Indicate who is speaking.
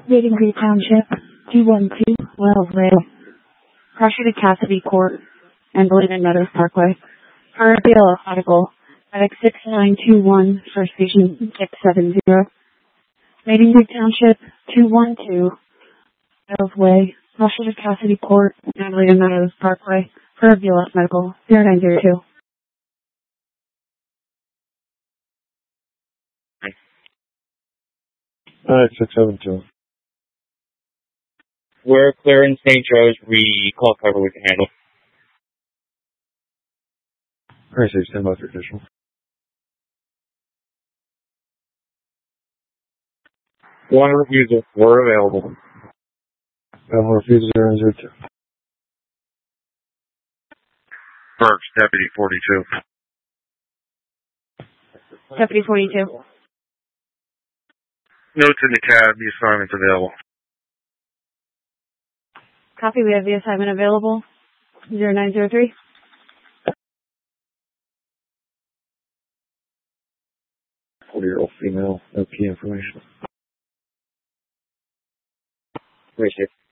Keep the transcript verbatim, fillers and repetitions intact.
Speaker 1: Rating Green Township, two one two Wells Way, Pressure to Cassidy Court, and Bladen Meadows Parkway. For a B L S article, FedEx six nine two one for Station six seven zero. Rating Green Township, two one two Wells Way, Pressure to Cassidy Court, and Bladen Meadows Parkway. For a B L S medical, zero nine zero two.
Speaker 2: Alright, six seven two.
Speaker 3: We're clear in Saint Joe's. We call cover we can handle.
Speaker 2: Alright, so stand by for additional.
Speaker 3: One refusal. We're available.
Speaker 2: One refusal zero zero two.
Speaker 3: First, Deputy forty-two.
Speaker 1: Deputy forty-two.
Speaker 3: Notes in the cab. The assignment's available.
Speaker 1: Copy, we have the assignment available. zero nine zero three.
Speaker 2: forty-year-old female, no key information.
Speaker 3: Appreciate it.